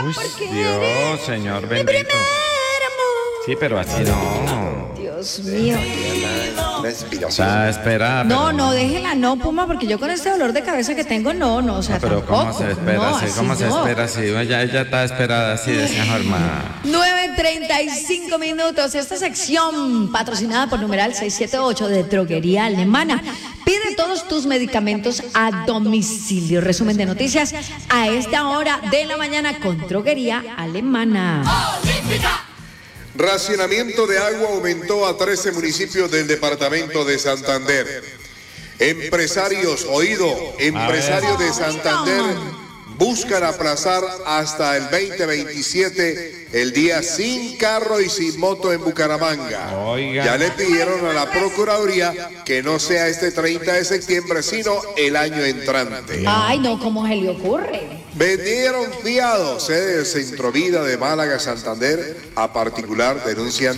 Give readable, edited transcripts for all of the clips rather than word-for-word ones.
Uy, porque Dios, eres Señor mi bendito. primer amor. Sí, pero así no. Dios mío. O sea, espera. No, pero no, déjela, no, Puma, porque yo con este dolor de cabeza que tengo, no, o sea, No, pero tampoco. ¿cómo se espera no, así? ¿Cómo se no. espera así? Ella está esperada así de esa forma. 9:35 minutos. Esta sección patrocinada por numeral 678 de Droguería Alemana. Pide todos tus medicamentos a domicilio. Resumen de noticias a esta hora de la mañana con Droguería Alemana. Racionamiento de agua aumentó a 13 municipios del departamento de Santander. Empresarios de Santander buscan aplazar hasta el 2027 el día sin carro y sin moto en Bucaramanga. Oiga. Ya le pidieron a la Procuraduría que no sea este 30 de septiembre, sino el año entrante. Ay, no, ¿cómo se le ocurre? Vendieron fiados, sede del Centro Vida de Málaga, Santander, a particular denuncian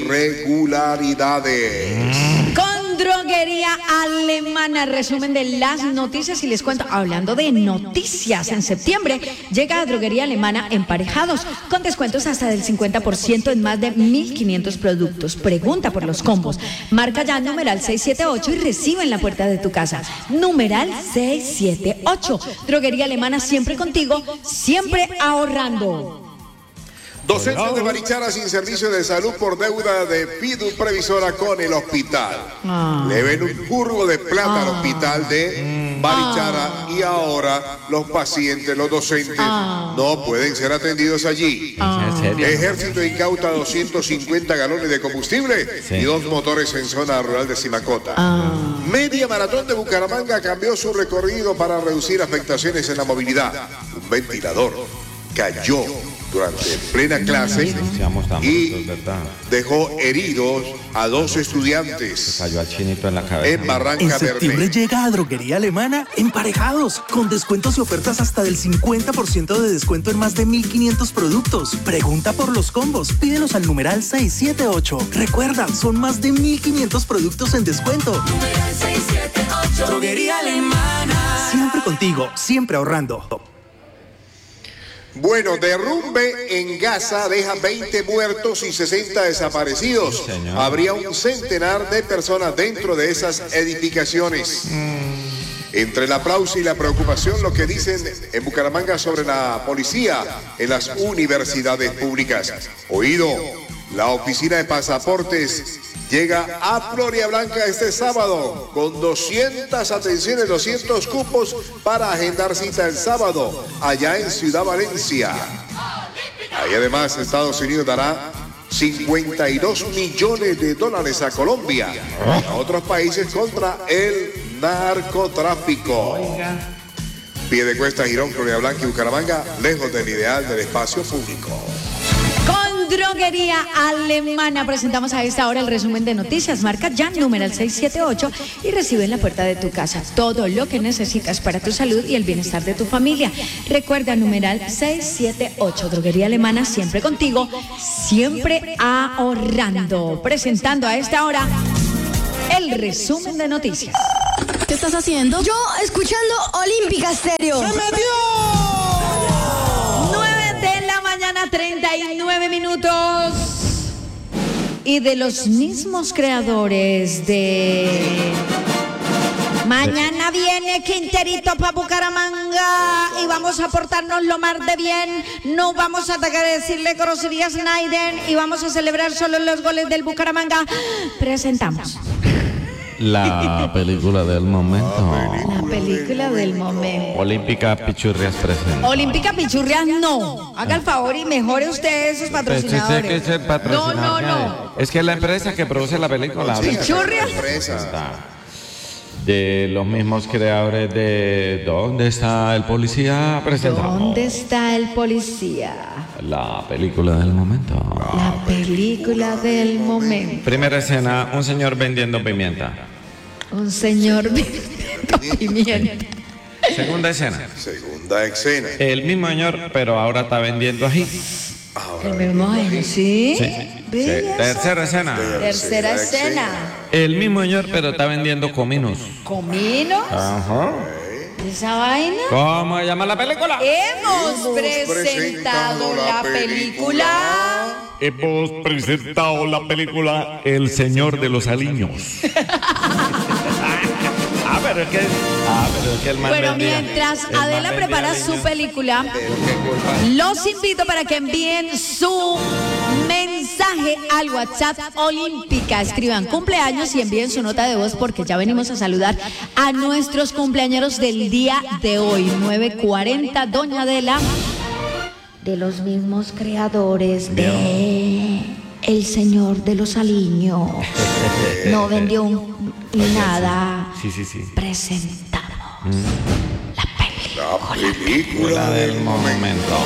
irregularidades. Con Droguería Alemana, resumen de las noticias y les cuento, hablando de noticias, en septiembre llega a Droguería Alemana emparejados, con descuentos hasta del 50% en más de 1.500 productos. Pregunta por los combos. Marca ya numeral 678 y recibe en la puerta de tu casa. Numeral 678. Droguería Alemana, siempre contigo, siempre ahorrando. Docentes de Barichara sin servicio de salud por deuda de Fidu Previsora con el hospital. Le ven un curvo de plata al hospital de Barichara y ahora los pacientes, los docentes, no pueden ser atendidos allí. ¿En serio? Ejército incauta 250 galones de combustible y 2 motores en zona rural de Simacota. Media Maratón de Bucaramanga cambió su recorrido para reducir afectaciones en la movilidad. Un ventilador cayó durante plena clase y dejó heridos a 2 estudiantes Cayó al chinito en la cabeza. en Barranca En septiembre Verde. llega a Droguería Alemana emparejados, con descuentos y ofertas hasta del 50% de descuento en más de 1.500 productos. Pregunta por los combos, pídelos al numeral 678. Recuerda, son más de 1.500 productos en descuento. Numeral 678. Droguería Alemana. Siempre contigo, siempre ahorrando. Bueno, derrumbe en Gaza deja 20 muertos y 60 desaparecidos. Señor. Habría un centenar de personas dentro de esas edificaciones. Entre el aplauso y la preocupación, lo que dicen en Bucaramanga sobre la policía en las universidades públicas. Oído, la oficina de pasaportes llega a Floridablanca este sábado con 200 atenciones, 200 cupos para agendar cita el sábado allá en Ciudad Valencia. Ahí además Estados Unidos dará 52 millones de dólares a Colombia y a otros países contra el narcotráfico. Piedecuesta, Girón, Floridablanca y Bucaramanga, lejos del ideal del espacio público. Con Droguería Alemana presentamos a esta hora el resumen de noticias. Marca ya numeral 678 y recibe en la puerta de tu casa todo lo que necesitas para tu salud y el bienestar de tu familia. Recuerda numeral 678. Droguería Alemana, siempre contigo, siempre ahorrando. Presentando a esta hora el resumen de noticias. ¿Qué estás haciendo? Yo escuchando Olímpica Stereo. 9:39 minutos. Y de los mismos creadores de Mañana viene Quinterito para Bucaramanga y vamos a portarnos lo más de bien. No vamos a atacar a decirle groserías a Naiden y vamos a celebrar solo los goles del Bucaramanga. Presentamos La película del momento. la película del momento. Olímpica Pichurrias presenta. Olímpica Pichurrias no. Haga el favor y mejore usted esos patrocinadores. Usted que es el patrocinador. No. Es que la empresa que produce la película. Pichurrias. De los mismos creadores de ¿Dónde está el policía? Presentamos ¿Dónde está el policía? la película del momento. La película del momento. Primera escena, un señor vendiendo pimienta. Un señor con pimienta. Segunda escena, Segunda escena. el mismo señor, pero ahora está vendiendo ají. El mismo año, ¿sí? Sí. Tercera escena, Tercera escena. el mismo señor, pero está vendiendo cominos. ¿Cominos? Ajá. esa vaina? ¿Cómo se llama la película? Hemos presentado la película. Hemos presentado la película El Señor de los Aliños. Pero es que el man Bueno, vendía, mientras el man Adela vendía prepara aliños. su película, los invito para que envíen su mensaje al WhatsApp Olímpica. Escriban cumpleaños y envíen su nota de voz porque ya venimos a saludar a nuestros cumpleañeros del día de hoy. 9:40, doña Adela, de los mismos creadores de El Señor de los Aliños. No vendió nada. Sí. Presentamos La película del momento.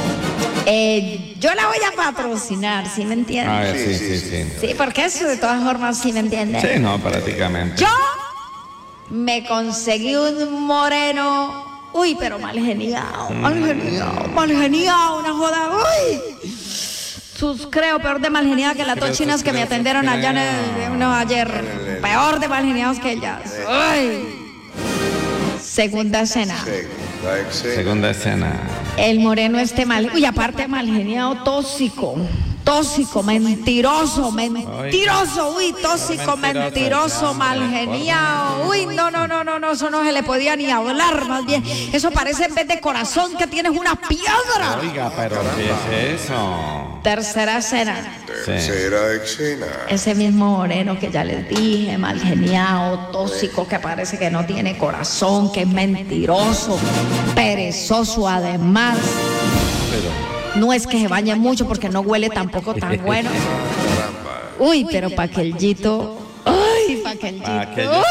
Yo la voy a patrocinar, ¿sí me entienden? A ver, sí. Sí, porque eso de todas formas sí me entienden. Sí, no, prácticamente. Yo me conseguí un moreno, uy, pero mal geniado, una joda, uy. Creo peor de mal geniada que las dos chinas que me atendieron allá ayer. Peor de mal geniados que ellas. Uy. Segunda escena. Segunda escena. El moreno mal. Uy, aparte mal geniado, tóxico, mentiroso. Uy, tóxico, mentiroso, mal geniado. Uy, no, eso no se le podía ni hablar, más bien. Eso parece en vez de corazón que tienes una piedra. Oiga, pero ¿qué es eso? Tercera escena. Tercera escena. Ese mismo moreno que ya les dije, mal geniado, tóxico, que parece que no tiene corazón, que es mentiroso, perezoso además. No es que se bañe mucho porque no huele tampoco tan bueno. Uy, pero Paquellito. Uy, Paquellito.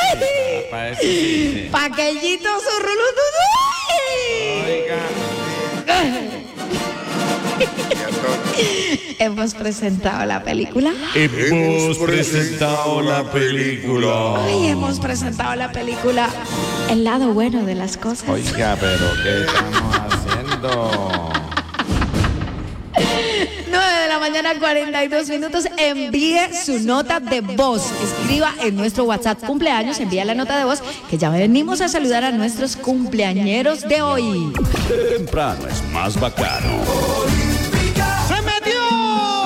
Paquellito zurrulututu. Hemos presentado la película. Hemos presentado la película. Hoy hemos presentado la película El lado bueno de las cosas. Oiga, pero ¿qué estamos haciendo? 9:42 a.m. Envíe su nota de voz. Escriba en nuestro WhatsApp cumpleaños, envía la nota de voz, que ya venimos a saludar a nuestros cumpleañeros de hoy. Temprano es más bacano.